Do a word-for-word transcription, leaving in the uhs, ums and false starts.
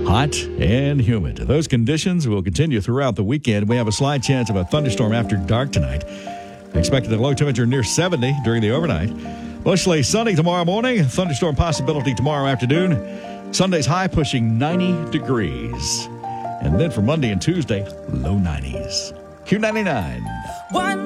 hot and humid. Those conditions will continue throughout the weekend. We have a slight chance of a thunderstorm after dark tonight. Expected a low temperature near seventy during the overnight. Mostly sunny tomorrow morning. Thunderstorm possibility tomorrow afternoon. Sunday's high pushing ninety degrees. And then for Monday and Tuesday, low nineties. Q ninety-nine. One